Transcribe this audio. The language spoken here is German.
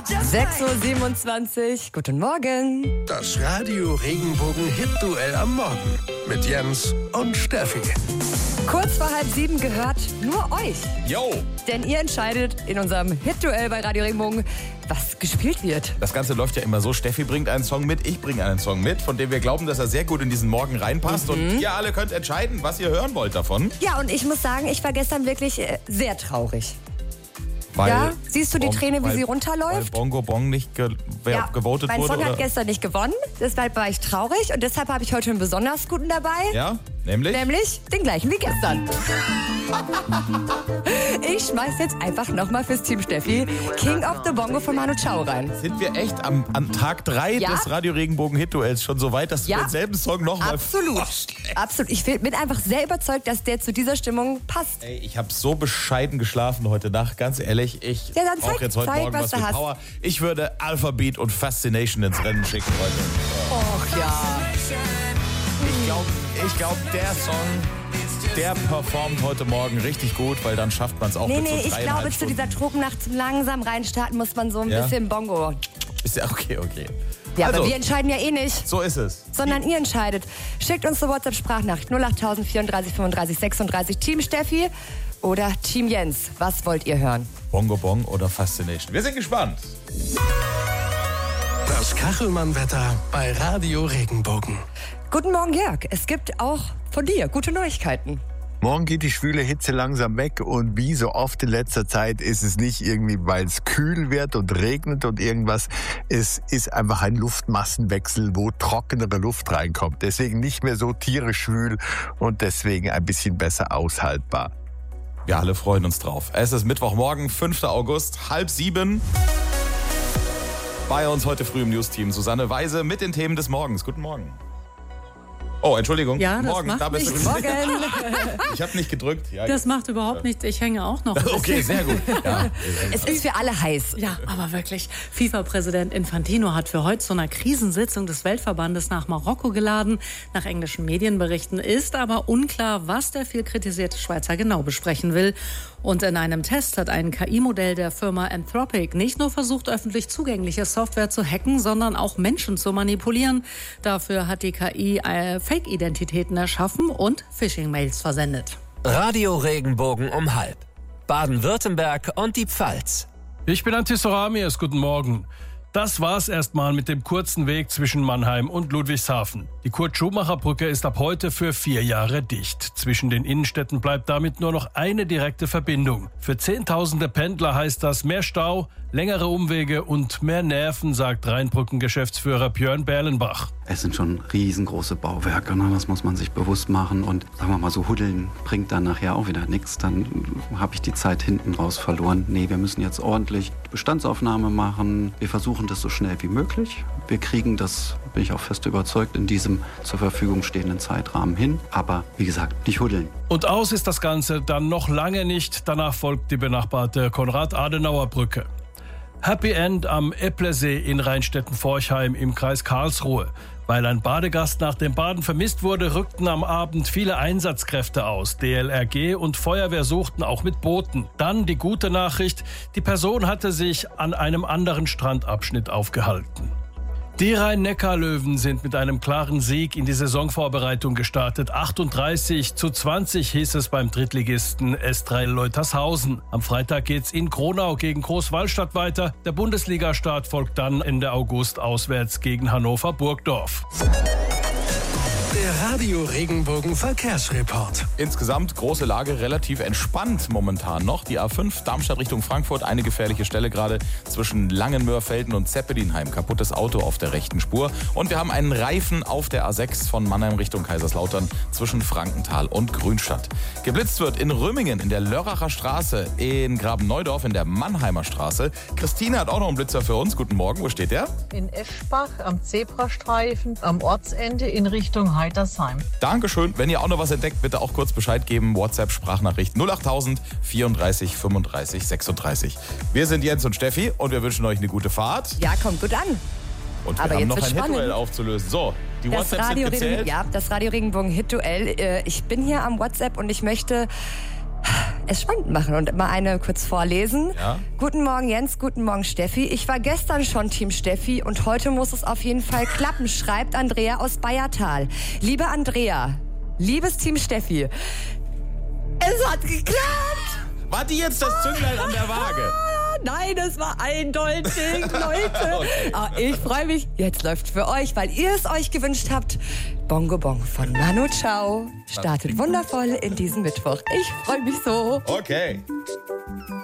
6.27 Uhr, guten Morgen. Das Radio Regenbogen Hit-Duell am Morgen mit Jens und Steffi. Kurz vor 6:30 gehört nur euch. Yo! Denn ihr entscheidet in unserem Hit-Duell bei Radio Regenbogen, was gespielt wird. Das Ganze läuft ja immer so, Steffi bringt einen Song mit, ich bringe einen Song mit, von dem wir glauben, dass er sehr gut in diesen Morgen reinpasst. Und ihr alle könnt entscheiden, was ihr hören wollt davon. Ja, und ich muss sagen, ich war gestern wirklich sehr traurig. Weil Ja, siehst du die Träne, wie sie runterläuft? Weil Bongo Bong nicht gewotet mein wurde? Song hat gestern nicht gewonnen, deshalb war ich traurig und deshalb habe ich heute einen besonders guten dabei. Ja, nämlich? Nämlich den gleichen wie gestern. Ich schmeiß jetzt einfach nochmal fürs Team Steffi King of the Bongo von Manu Chao rein. Sind wir echt an Tag 3 Ja. des Radio Regenbogen Hit-Duells schon so weit, dass du Ja. denselben Song nochmal... Absolut. Absolut. Ich bin einfach sehr überzeugt, dass der zu dieser Stimmung passt. Ey, ich habe so bescheiden geschlafen heute Nacht, ganz ehrlich. Ich Ja, dann brauche jetzt heute zeig, Morgen was was du mit hast. Power. Ich würde Alphabet und Fascination ins Rennen schicken heute. Och ja. Ich glaube, der Song, der performt heute Morgen richtig gut, weil dann schafft man es auch mit so Ich 3,5 glaube, zu Stunden. dieser Tropennacht zum langsam reinstarten muss man so ein Ja? bisschen Bongo. Ist ja okay. Ja, Also, aber wir entscheiden ja eh nicht. so ist es. Sondern ihr entscheidet. Schickt uns eine WhatsApp-Sprachnachricht 08000 34 35 36. Team Steffi oder Team Jens. Was wollt ihr hören? Bongo Bong oder Fascination. Wir sind gespannt. Das Kachelmann-Wetter bei Radio Regenbogen. Guten Morgen, Jörg. Es gibt auch von dir gute Neuigkeiten. Morgen geht die schwüle Hitze langsam weg und wie so oft in letzter Zeit ist es nicht irgendwie, weil es kühl wird und regnet und irgendwas. Es ist einfach ein Luftmassenwechsel, wo trockenere Luft reinkommt. Deswegen nicht mehr so tierisch schwül und deswegen ein bisschen besser aushaltbar. Wir alle freuen uns drauf. Es ist Mittwochmorgen, 5. August, 6:30. Bei uns heute früh im News-Team Susanne Weise mit den Themen des Morgens. Guten Morgen. Oh, Entschuldigung. Ja, das Morgen, macht da bist du. nichts. Morgen. Ich habe nicht gedrückt. Ja, Das macht überhaupt nichts. Ich hänge auch noch. okay, sehr gut. Ja. Es ist für alle heiß. Ja, aber wirklich. FIFA-Präsident Infantino hat für heute zu einer Krisensitzung des Weltverbandes nach Marokko geladen. Nach englischen Medienberichten ist aber unklar, was der viel kritisierte Schweizer genau besprechen will. Und in einem Test hat ein KI-Modell der Firma Anthropic nicht nur versucht, öffentlich zugängliche Software zu hacken, sondern auch Menschen zu manipulieren. Dafür hat die KI Fake-Identitäten erschaffen und Phishing-Mails versendet. Radio Regenbogen um 12:30. Baden-Württemberg und die Pfalz. Ich bin Antis Soramias, guten Morgen. Das war's erstmal mit dem kurzen Weg zwischen Mannheim und Ludwigshafen. Die Kurt-Schumacher-Brücke ist ab heute für 4 Jahre dicht. Zwischen den Innenstädten bleibt damit nur noch eine direkte Verbindung. Für Zehntausende Pendler heißt das mehr Stau, längere Umwege und mehr Nerven, sagt Rheinbrücken-Geschäftsführer Björn Berlenbach. Es sind schon riesengroße Bauwerke, ne? Das muss man sich bewusst machen. Und sagen wir mal so, Huddeln bringt dann nachher auch wieder nichts. Dann habe ich die Zeit hinten raus verloren. Nee, wir müssen jetzt ordentlich Bestandsaufnahme machen. Wir versuchen das so schnell wie möglich. Wir kriegen das, bin ich auch fest überzeugt, in diesem zur Verfügung stehenden Zeitrahmen hin. Aber wie gesagt, nicht huddeln. Und aus ist das Ganze dann noch lange nicht. Danach folgt die benachbarte Konrad-Adenauer-Brücke. Happy End am Epplesee in Rheinstetten-Forchheim im Kreis Karlsruhe. Weil ein Badegast nach dem Baden vermisst wurde, rückten am Abend viele Einsatzkräfte aus. DLRG und Feuerwehr suchten auch mit Booten. Dann die gute Nachricht, die Person hatte sich an einem anderen Strandabschnitt aufgehalten. Die Rhein-Neckar-Löwen sind mit einem klaren Sieg in die Saisonvorbereitung gestartet. 38:20 hieß es beim Drittligisten S3 Leutershausen. Am Freitag geht's in Kronau gegen Großwallstadt weiter. Der Bundesliga-Start folgt dann Ende August auswärts gegen Hannover-Burgdorf. Der Radio Regenbogen Verkehrsreport. Insgesamt große Lage, relativ entspannt momentan noch. Die A5 Darmstadt Richtung Frankfurt, eine gefährliche Stelle gerade zwischen Langenmörfelden und Zeppelinheim. Kaputtes Auto auf der rechten Spur. Und wir haben einen Reifen auf der A6 von Mannheim Richtung Kaiserslautern zwischen Frankenthal und Grünstadt. Geblitzt wird in Römingen, in der Lörracher Straße, in Graben-Neudorf, in der Mannheimer Straße. Christine hat auch noch einen Blitzer für uns. Guten Morgen, wo steht der? In Eschbach am Zebrastreifen am Ortsende in Richtung Heitersheim. Dankeschön. Wenn ihr auch noch was entdeckt, bitte auch kurz Bescheid geben. WhatsApp-Sprachnachricht 08000 34 35 36. Wir sind Jens und Steffi und wir wünschen euch eine gute Fahrt. Ja, kommt gut an. Und wir Aber haben jetzt noch wird's ein spannend. Hit-Duell aufzulösen. So, die Das WhatsApps sind Radio gezählt. das Radio Regenbogen Hit-Duell. Ich bin hier am WhatsApp und ich möchte es spannend machen und mal eine kurz vorlesen. Ja. Guten Morgen Jens, guten Morgen Steffi. Ich war gestern schon Team Steffi und heute muss es auf jeden Fall klappen, schreibt Andrea aus Bayertal. Liebe Andrea, liebes Team Steffi, es hat geklappt! War die jetzt das Zünglein an der Waage? Nein, es war eindeutig, Leute. Okay. Ich freue mich. Jetzt läuft für euch, weil ihr es euch gewünscht habt. Bongo Bong von Manu Chao startet wundervoll in diesen Mittwoch. Ich freue mich so. Okay.